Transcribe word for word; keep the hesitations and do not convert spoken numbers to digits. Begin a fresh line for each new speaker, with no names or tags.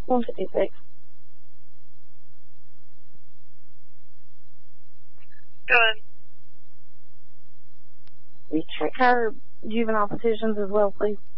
one fifty-six.
Go ahead.
We check her juvenile petitions as well, please.